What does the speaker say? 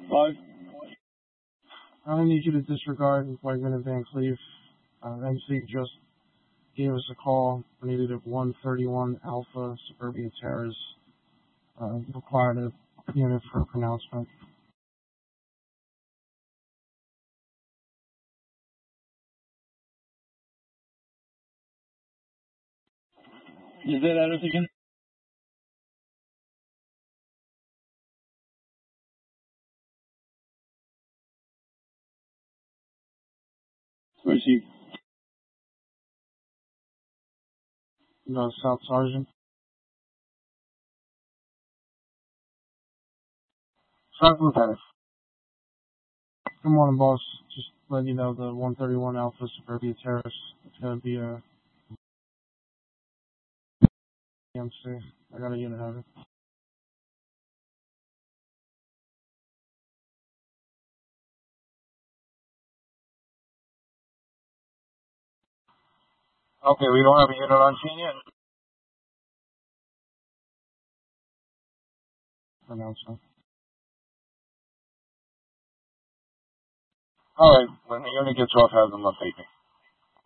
5. I need you to disregard Wegman Van Cleef. MC just gave us a call. We needed a 131 Alpha Suburbia Terrace. Required a unit for a pronouncement. Is that address again? Received. No, South Sergeant. Sergeant Lieutenant. Good morning, boss. Just letting you know the 131 Alpha Suburbia Terrace. It's going to be a MC. I got a unit of it. Okay, we don't have a unit on scene yet. Pronouncement. Alright, when the unit gets off, have them update me.